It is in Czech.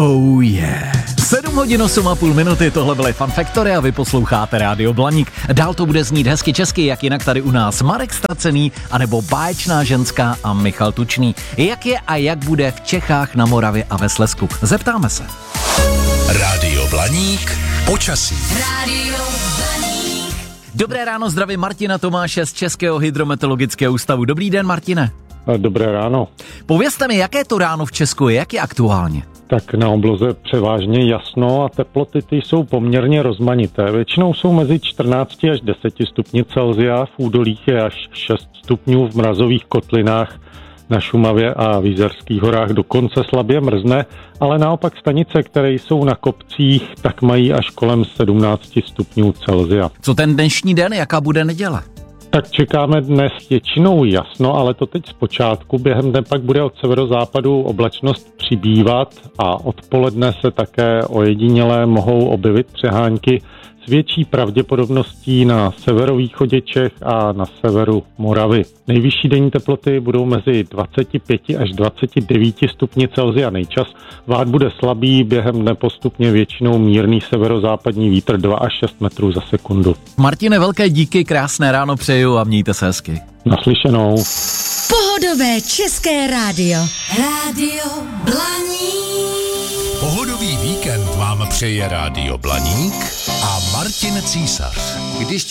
Oh yeah. 7 hodin 8,5 minuty, tohle byly Fun Factory a vy posloucháte Rádio Blaník. Dál to bude znít hezky česky, jak jinak tady u nás Marek Stracený, anebo Báječná ženská a Michal Tučný. Jak je a jak bude v Čechách, na Moravě a ve Slezsku? Zeptáme se. Rádio Blaník, počasí. Rádio Blaník. Dobré ráno, zdravím Martina Tomáše z Českého hydrometeorologického ústavu. Dobrý den, Martine. Dobré ráno. Povězte mi, jaké to ráno v Česku je, jak je aktuálně? Tak na obloze převážně jasno a teploty ty jsou poměrně rozmanité. Většinou jsou mezi 14 až 10 stupni Celsia, v údolích je až 6 stupňů, v mrazových kotlinách na Šumavě a v Jizerských horách dokonce slabě mrzne, ale naopak stanice, které jsou na kopcích, tak mají až kolem 17 stupňů Celsia. Co ten dnešní den, jaká bude neděle? Tak čekáme dnes většinou jasno, ale to teď zpočátku. Během dne pak bude od severozápadu oblačnost přibývat a odpoledne se také ojedinělé mohou objevit přehánky s větší pravděpodobností na severovýchodě Čech a na severu Moravy. Nejvyšší denní teploty budou mezi 25 až 29 stupni Celsia. Nejčas vád bude slabý, během dne postupně většinou mírný severozápadní vítr 2 až 6 metrů za sekundu. Martine, velké díky, krásné ráno přeju a mějte se hezky. Naslyšenou. Pohodové české rádio. Rádio Blaník. Pohodový víkend vám přeje Rádio Blaník a Martin Císař. Když